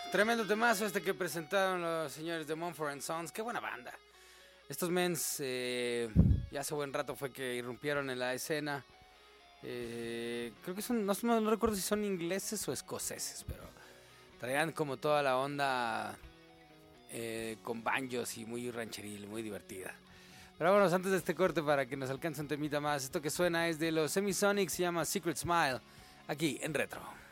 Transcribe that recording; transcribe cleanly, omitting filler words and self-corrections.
Tremendo temazo este que presentaron los señores de Mumford & Sons. Qué buena banda. Estos mens ya hace buen rato fue que irrumpieron en la escena. Creo que son, no recuerdo si son ingleses o escoceses, pero traían como toda la onda con banjos y muy rancheril, muy divertida. Pero vámonos antes de este corte para que nos alcance un temita más. Esto que suena es de los Semisonics, se llama Secret Smile, aquí en Retro.